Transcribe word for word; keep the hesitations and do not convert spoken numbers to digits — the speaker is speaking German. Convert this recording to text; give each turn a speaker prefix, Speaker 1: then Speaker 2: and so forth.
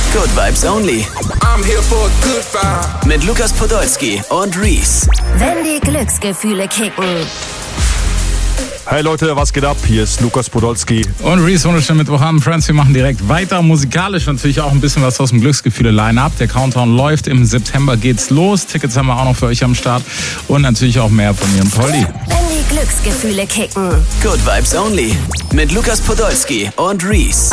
Speaker 1: Good Vibes Only.
Speaker 2: I'm here for a good vibe.
Speaker 1: Mit Lukas Podolski und Reese.
Speaker 3: Wenn die Glücksgefühle kicken.
Speaker 4: Hey Leute, was geht ab? Hier ist Lukas Podolski.
Speaker 5: Und Reese, wunderschönen Mittwochabend, Friends. Wir machen direkt weiter. Musikalisch natürlich auch ein bisschen was aus dem Glücksgefühle-Line-Up. Der Countdown läuft. Im September geht's los. Tickets haben wir auch noch für euch am Start. Und natürlich auch mehr von mir und Polly.
Speaker 3: Wenn die Glücksgefühle kicken.
Speaker 1: Good Vibes Only. Mit Lukas Podolski und Reese.